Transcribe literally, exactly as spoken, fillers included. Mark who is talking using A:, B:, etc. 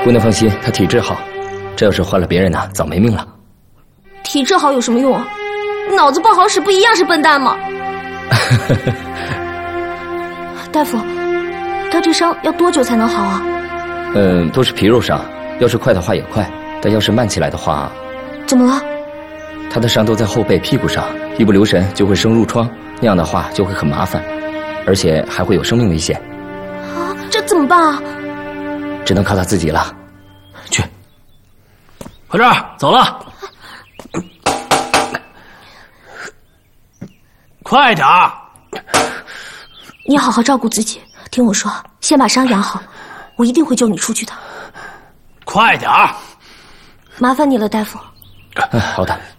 A: 姑娘放心，他体质好，这要是换了别人呢，早没命了。
B: 体质好有什么用啊？脑子不好使不一样是笨蛋吗？大夫，他这伤要多久才能好啊？
A: 嗯，都是皮肉伤，要是快的话也快，但要是慢起来的话……
B: 怎么了？
A: 他的伤都在后背、屁股上，一不留神就会生褥疮，那样的话就会很麻烦，而且还会有生命危险。
B: 啊，这怎么办啊？
A: 只能靠他自己了。去，
C: 快点走了，快点儿！
B: 你要好好照顾自己，听我说，先把伤养好，我一定会救你出去的。
C: 快点儿！
B: 麻烦你了，大夫。
A: 好的。